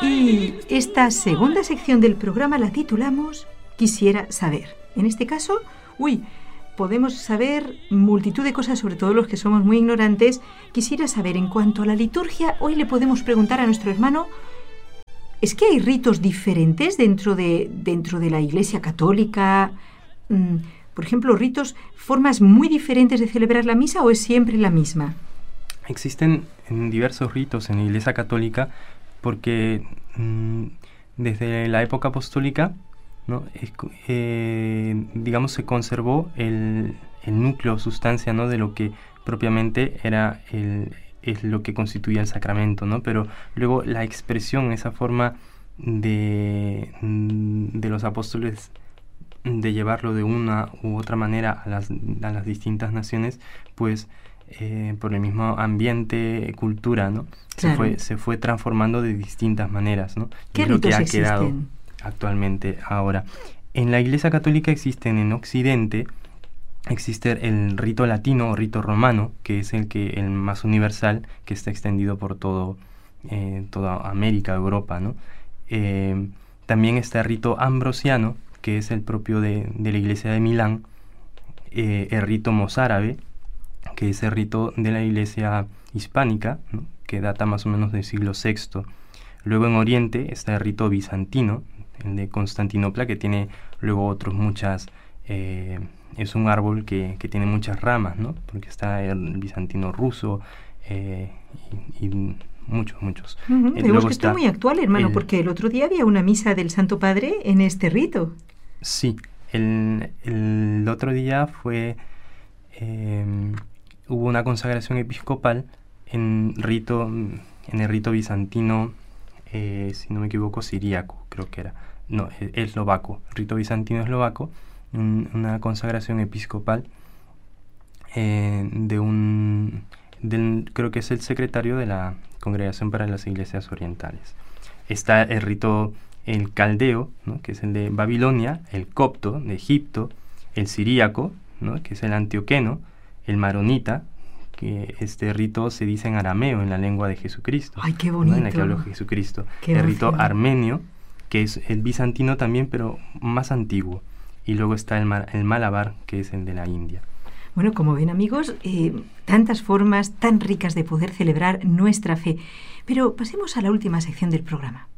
Y esta segunda sección del programa la titulamos Quisiera saber. En este caso, podemos saber multitud de cosas, sobre todo los que somos muy ignorantes. Quisiera saber, en cuanto a la liturgia, hoy le podemos preguntar a nuestro hermano, ¿es que hay ritos diferentes dentro de la Iglesia Católica? Por ejemplo, formas muy diferentes de celebrar la misa, ¿o es siempre la misma? Existen diversos ritos en la Iglesia Católica porque desde la época apostólica, ¿no? Se conservó el núcleo, sustancia, ¿no? De lo que propiamente era es lo que constituía el sacramento, ¿no? Pero luego la expresión, esa forma de los apóstoles de llevarlo de una u otra manera a las distintas naciones, pues por el mismo ambiente, cultura, ¿no? Claro. Se fue transformando de distintas maneras, ¿no? ¿Qué es lo que ritos ha existen quedado actualmente ahora. En la Iglesia Católica existen en Occidente, existe el rito latino o rito romano, que es el más universal, que está extendido por toda América, Europa, ¿no? También está el rito ambrosiano, que es el propio de la Iglesia de Milán, el rito mozárabe, que es el rito de la Iglesia hispánica, ¿no? Que data más o menos del siglo VI. Luego en Oriente está el rito bizantino, el de Constantinopla, que tiene luego otros muchas... es un árbol que tiene muchas ramas, ¿no? Porque está el bizantino ruso y muchos. Vemos que está muy actual, hermano, porque el otro día había una misa del Santo Padre en este rito. Sí, el otro día hubo una consagración episcopal en el rito bizantino, si no me equivoco, siríaco, creo que era. No, eslovaco, rito bizantino eslovaco, una consagración episcopal creo que es el secretario de la Congregación para las Iglesias Orientales. Está el rito, el caldeo, ¿no? Que es el de Babilonia, el copto de Egipto, el siríaco, ¿no? Que es el antioqueno, el maronita, que este rito se dice en arameo, en la lengua de Jesucristo. ¡Ay, qué bonito! ¿No? En la que habló Jesucristo. Qué el rito emoción. armenio, que es el bizantino también, pero más antiguo. Y luego está el malabar, que es el de la India. Bueno, como ven, amigos, tantas formas tan ricas de poder celebrar nuestra fe. Pero pasemos a la última sección del programa.